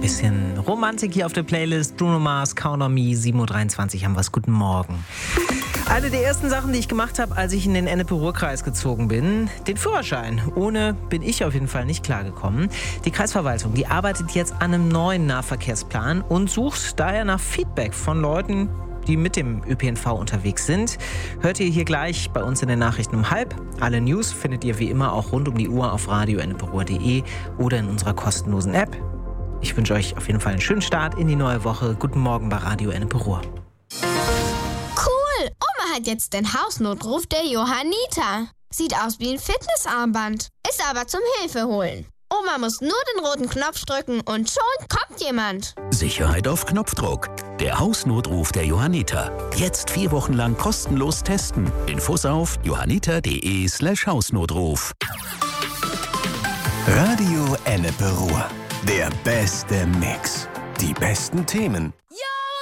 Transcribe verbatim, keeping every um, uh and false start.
Bisschen Romantik hier auf der Playlist. Bruno Mars, Count on Me, sieben Uhr dreiundzwanzig haben wir es. Guten Morgen. Eine der ersten Sachen, die ich gemacht habe, als ich in den Ennepe-Ruhr-Kreis gezogen bin, den Führerschein. Ohne bin ich auf jeden Fall nicht klargekommen. Die Kreisverwaltung, die arbeitet jetzt an einem neuen Nahverkehrsplan und sucht daher nach Feedback von Leuten, die mit dem Ö P N V unterwegs sind. Hört ihr hier gleich bei uns in den Nachrichten um halb. Alle News findet ihr wie immer auch rund um die Uhr auf radio punkt enneperuhr punkt de oder in unserer kostenlosen App. Ich wünsche euch auf jeden Fall einen schönen Start in die neue Woche. Guten Morgen bei Radio Enneperuhr. Cool! Oma hat jetzt den Hausnotruf der Johanniter. Sieht aus wie ein Fitnessarmband. Ist aber zum Hilfeholen. Oma muss nur den roten Knopf drücken und schon kommt jemand. Sicherheit auf Knopfdruck. Der Hausnotruf der Johanniter. Jetzt vier Wochen lang kostenlos testen. Infos auf johanniter.de slash Hausnotruf. Radio Enneperuhr. Der beste Mix. Die besten Themen.